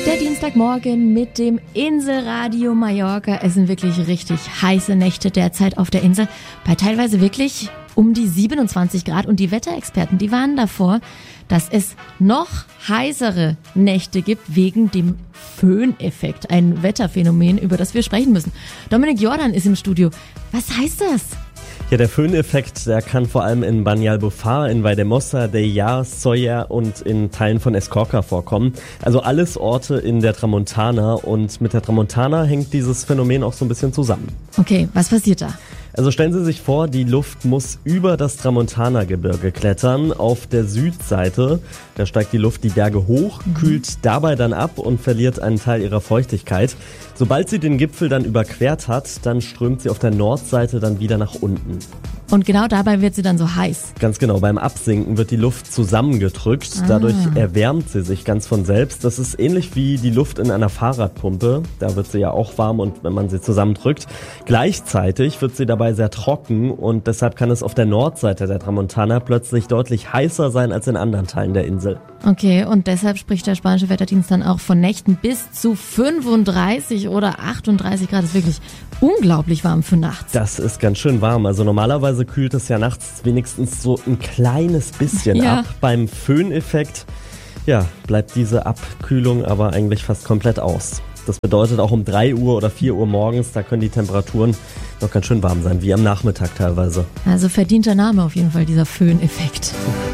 Der Dienstagmorgen mit dem Inselradio Mallorca. Es sind wirklich richtig heiße Nächte derzeit auf der Insel. Bei teilweise wirklich um die 27 Grad. Und die Wetterexperten, die warnen davor, dass es noch heißere Nächte gibt wegen dem Föhneffekt. Ein Wetterphänomen, über das wir sprechen müssen. Dominik Jordan ist im Studio. Was heißt das? Ja, der Föhneffekt, der kann vor allem in Banyalbufar, in Valldemossa, Deià, Sóller und in Teilen von Escorca vorkommen. Also alles Orte in der Tramontana, und mit der Tramontana hängt dieses Phänomen auch so ein bisschen zusammen. Okay, was passiert da? Also stellen Sie sich vor, die Luft muss über das Tramontana-Gebirge klettern. Auf der Südseite, da steigt die Luft die Berge hoch, kühlt dabei dann ab und verliert einen Teil ihrer Feuchtigkeit. Sobald sie den Gipfel dann überquert hat, dann strömt sie auf der Nordseite dann wieder nach unten. Und genau dabei wird sie dann so heiß. Ganz genau, beim Absinken wird die Luft zusammengedrückt, dadurch erwärmt sie sich ganz von selbst. Das ist ähnlich wie die Luft in einer Fahrradpumpe, da wird sie ja auch warm, und wenn man sie zusammendrückt. Gleichzeitig wird sie dabei sehr trocken, und deshalb kann es auf der Nordseite der Tramontana plötzlich deutlich heißer sein als in anderen Teilen der Insel. Okay, und deshalb spricht der spanische Wetterdienst dann auch von Nächten bis zu 35 oder 38 Grad. Das ist wirklich unglaublich warm für nachts. Das ist ganz schön warm. Also normalerweise kühlt es ja nachts wenigstens so ein kleines bisschen ab. Beim Föhneffekt, bleibt diese Abkühlung aber eigentlich fast komplett aus. Das bedeutet, auch um 3 Uhr oder 4 Uhr morgens, da können die Temperaturen noch ganz schön warm sein, wie am Nachmittag teilweise. Also verdienter Name auf jeden Fall, dieser Föhneffekt.